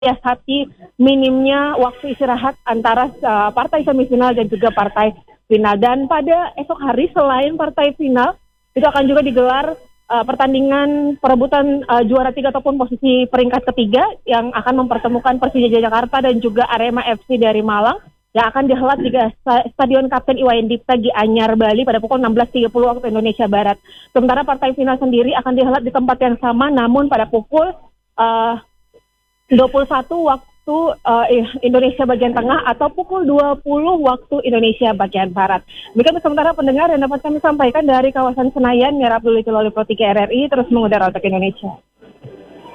menyiasati minimnya waktu istirahat antara partai semifinal dan juga partai final. Dan pada esok hari selain partai final itu akan juga digelar pertandingan perebutan juara 3 ataupun posisi peringkat ketiga yang akan mempertemukan Persija Jakarta dan juga Arema FC dari Malang yang akan dihelat di Stadion Kapten Iwayan Dipta Gianyar Bali pada pukul 16.30 waktu Indonesia Barat. Sementara partai final sendiri akan dihelat di tempat yang sama namun pada pukul 21 waktu Indonesia bagian tengah atau pukul 20 waktu Indonesia bagian barat. Demikian sementara pendengar yang dapat kami sampaikan dari kawasan Senayan, Mira Abdul Pro 3 RRI terus mengudara untuk Indonesia.